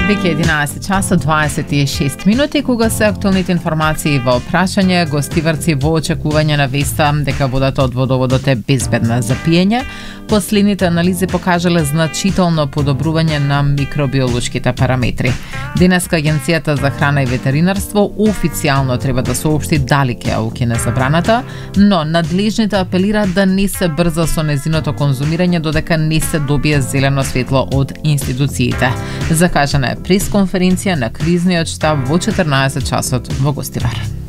Веќе 11 часа 26 минути, кога се актуалните информации во прашање, гостиварци во очекување на веста дека водата од водоводот е безбедна за пиење. Последните анализи покажале значително подобрување на микробиолошките параметри. Денеска Агенцијата за храна и ветеринарство официјално треба да соопшти дали ќе ја укине забраната, но надлежните апелираат да не се брза со незиното конзумирање додека не се добие зелено светло од институциите. Закажана е пресконференција на кризниот штаб во 14 часот во Гостивар.